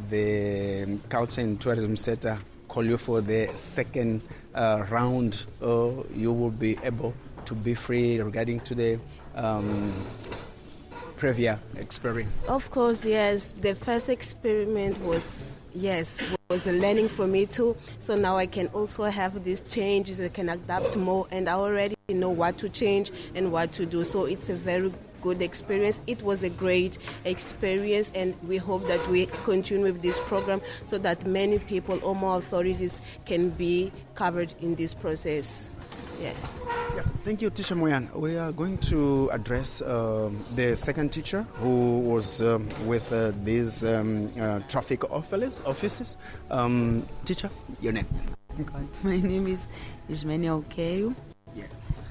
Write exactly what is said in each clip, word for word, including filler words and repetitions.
the Culture and Tourism Sector call you for the second uh, round, uh, you will be able to be free regarding to the um, previous experience? Of course, yes. The first experiment was, yes, was a learning for me too. So now I can also have these changes, I can adapt more, and I already know what to change and what to do. So it's a very good experience. It was a great experience, and we hope that we continue with this program so that many people or more authorities can be covered in this process. Yes. Yes. Thank you, Teacher Moyan. We are going to address um, the second teacher who was um, with uh, these um, uh, traffic offices. offices. Um, teacher, your name? God. My name is Ismenia Okeyu. Yes.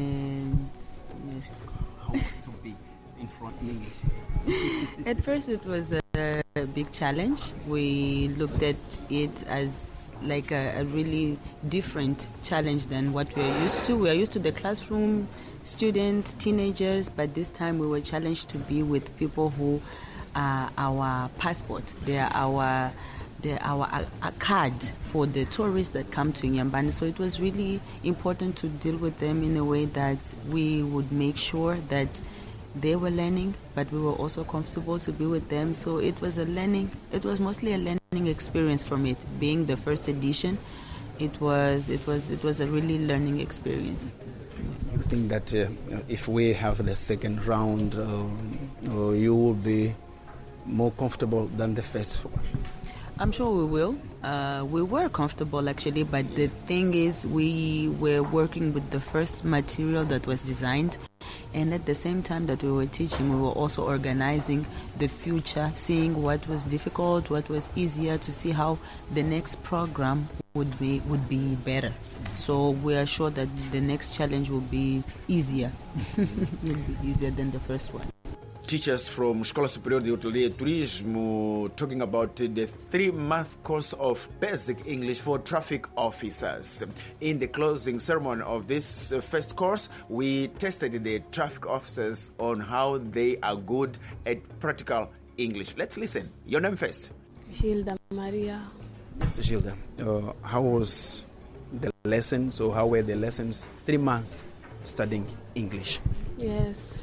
And yes. How was to be in front in English? At first it was a, a big challenge. We looked at it as like a, a really different challenge than what we are used to. We are used to the classroom, students, teenagers, but this time we were challenged to be with people who are our passport. They are our They're our a, a card for the tourists that come to Nyambani. So it was really important to deal with them in a way that we would make sure that they were learning, but we were also comfortable to be with them. So it was a learning, it was mostly a learning experience from it. Being the first edition, it was it was it was a really learning experience. You think that uh, if we have the second round, uh, uh, you will be more comfortable than the first one? I'm sure we will. Uh, we were comfortable actually, but the thing is we were working with the first material that was designed, and at the same time that we were teaching, we were also organizing the future, seeing what was difficult, what was easier, to see how the next program would be would be better. So we are sure that the next challenge will be easier, will be easier than the first one. Teachers from Escola Superior de Hotelaria e Turismo talking about the three-month course of basic English for traffic officers. In the closing ceremony of this first course, we tested the traffic officers on how they are good at practical English. Let's listen. Your name first. Gilda Maria. Yes, Gilda. Uh, how was the lessons, or how were the lessons? Three months studying English. Yes.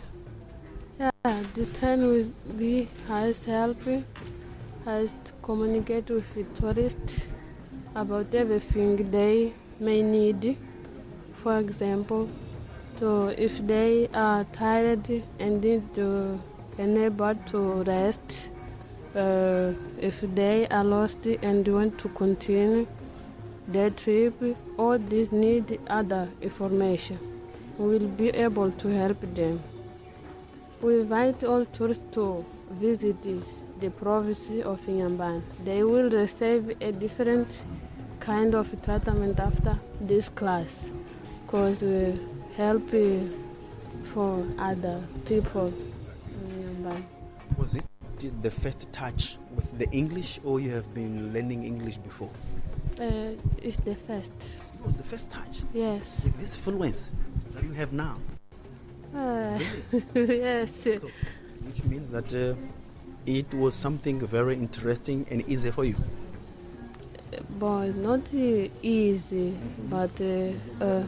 Yeah, the train will be has help has to communicate with the tourists about everything they may need. For example, so if they are tired and need to enable to rest, uh, if they are lost and want to continue their trip, or these need other information, we will be able to help them. We invite all tourists to visit the, the province of Nyambani. They will receive a different kind of treatment after this class, because we help for other people in Nyambani. Was it the first touch with the English, or you have been learning English before? Uh, it's the first. It was the first touch? Yes. With this fluence that you have now? Uh, yes. So, which means that uh, it was something very interesting and easy for you? But not uh, easy, mm-hmm. but uh, uh,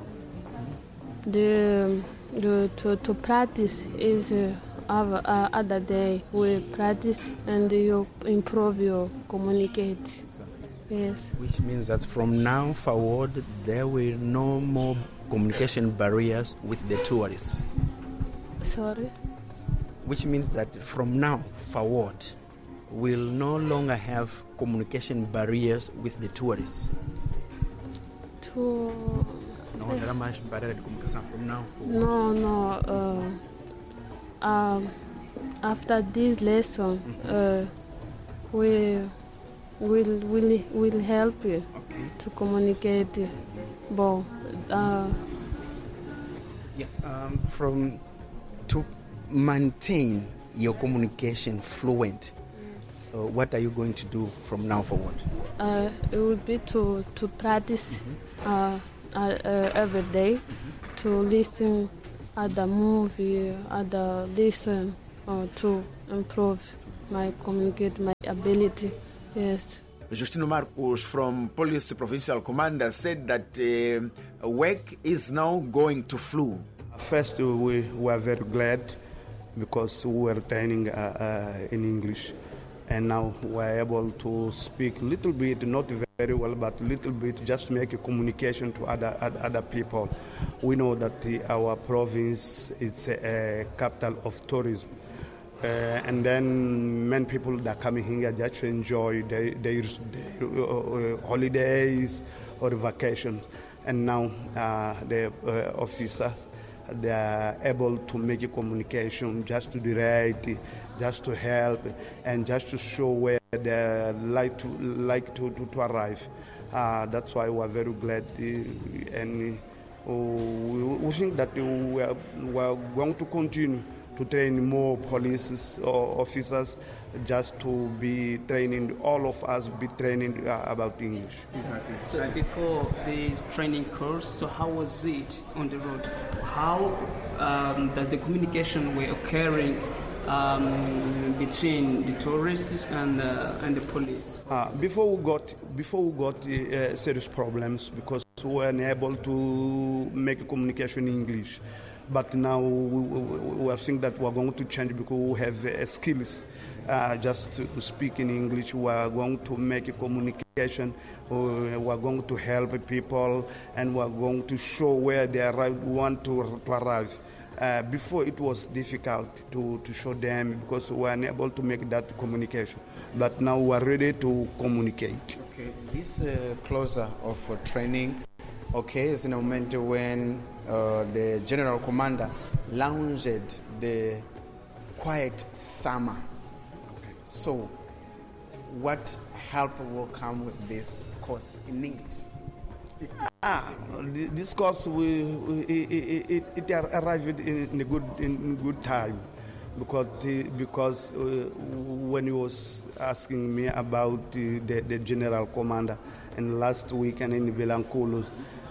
the, the to, to practice is uh, other, uh, other day. We practice and you improve your communicate. Exactly. Yes. Which means that from now forward there will no more communication barriers with the tourists. Sorry? Which means that from now forward, we'll no longer have communication barriers with the tourists. To no, there are much barrier communication from now forward. No, no. Uh, um, after this lesson, mm-hmm. uh, we will will will help you okay. to communicate. But uh, yes, um, from to maintain your communication fluent, uh, what are you going to do from now forward? Uh, it would be to to practice mm-hmm. uh, uh, uh, every day, mm-hmm. to listen at the movie, at the listen, uh, to improve my communicate my ability. Yes. Justino Marcos from Police Provincial Commander said that uh, work is now going to flow. First, we were very glad because we were training uh, uh, in English, and now we're able to speak a little bit, not very well, but a little bit, just to make a communication to other other people. We know that the, our province is a, a capital of tourism. Uh, and then many people that are coming here just to enjoy their, their, their uh, holidays or vacations. And now uh, the uh, officers, they are able to make a communication just to direct, just to help, and just to show where they like to like to, to, to arrive. Uh, that's why we are very glad, uh, and uh, we, we think that we are, we are going to continue to train more police officers, just to be training, all of us be training uh, about English. Exactly. So before this training course, so how was it on the road? How um, does the communication were occurring um, between the tourists and uh, and the police? Uh, before we got before we got uh, serious problems because we were unable to make communication in English. But now we, we, we are seeing that we are going to change because we have uh, skills uh, just to speak in English. We are going to make a communication. We are going to help people, and we are going to show where they arrive, want to, to arrive. Uh, before it was difficult to, to show them because we were unable to make that communication. But now we are ready to communicate. Okay, this uh, closer of uh, training. Okay, it's in a moment when uh, the General Commander launched the Quiet Summer. Okay. So, what help will come with this course in English? Ah, this course we, we, it, it, it arrived in, in a good in good time, because because uh, when he was asking me about the, the, the General Commander, and last week and in Vilanculos,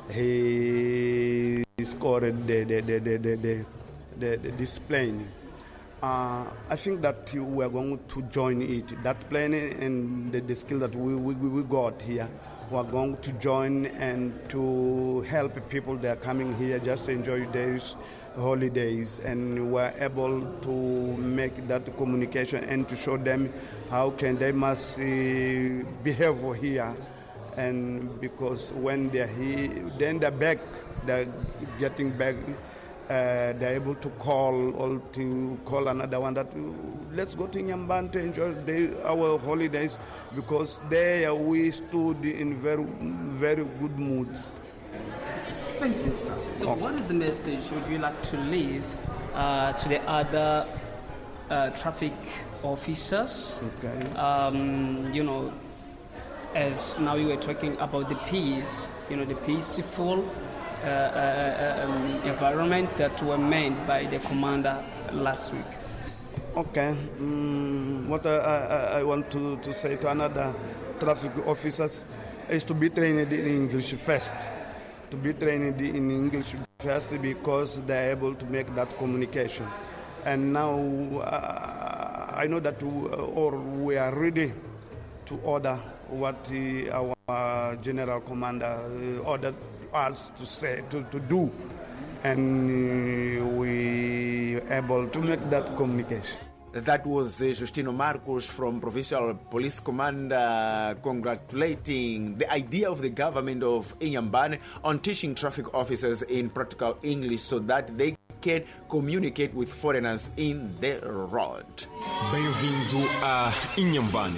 he scored the the the the the, the, the, the this plane. Uh, I think that we are going to join it. That plane and the, the skill that we, we we got here, we are going to join and to help people that are coming here just to enjoy their holidays, and we are able to make that communication and to show them how can they must uh, behave here. And because when they're here, then they're back, they're getting back, uh, they're able to call or to call another one that let's go to Nyambane to enjoy the, our holidays, because there we stood in very, very good moods. Thank you, sir. So, oh. What is the message would you like to leave uh, to the other uh, traffic officers? Okay. Um, you know. As now you were talking about the peace, you know, the peaceful uh, uh, um, environment that were made by the commander last week. Okay. Um, what I, I, I want to, to say to another traffic officers is to be trained in English first. To be trained in English first because they're able to make that communication. And now uh, I know that we, or we are ready to order what uh, our General Commander uh, ordered us to say, to, to do, and uh, we able to make that communication. That was uh, Justino Marcos from Provincial Police Commander congratulating the idea of the government of Inhambane on teaching traffic officers in practical English so that they can communicate with foreigners in the road. Bem-vindo a Inhambane.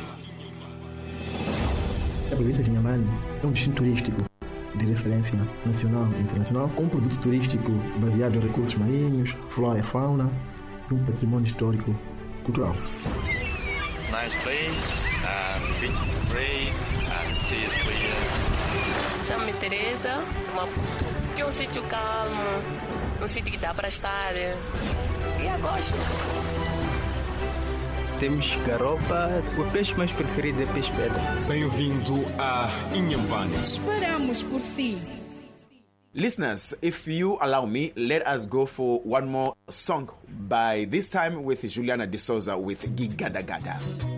A província de Inhambane é um destino turístico de referência nacional e internacional, com um produto turístico baseado em recursos marinhos, flora e fauna e um patrimônio histórico cultural. Nice place, and beach is great, and sea is clear. Chamo-me Teresa, Maputo. É um sítio calmo, um sítio que dá para estar, e eu gosto. Temos garopa, o peixe mais preferido é peixe pedra. Bem-vindo a Inhambane. Esperamos por si. Listeners, if you allow me, let us go for one more song, by this time with Juliana de Souza with Gigadagada.